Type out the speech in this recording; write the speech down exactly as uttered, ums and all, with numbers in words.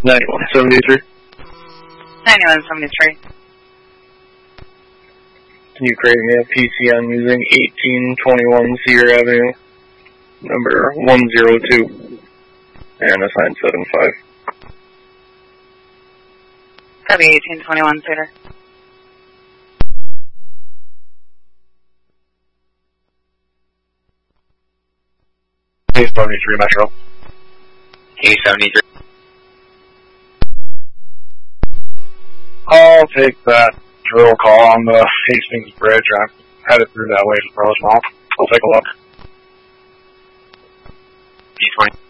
ninety-one seventy-three. ninety-one seventy-three. Can you create me a P C on using eighteen twenty-one Cedar Avenue, number one zero two, and assign seven five. Copy eighteen twenty-one Cedar. K seventy-three Metro. K seventy-three. I'll take that drill call on the Hastings Bridge. I'm headed through that way to Rosemont. I'll take a look. P twenty.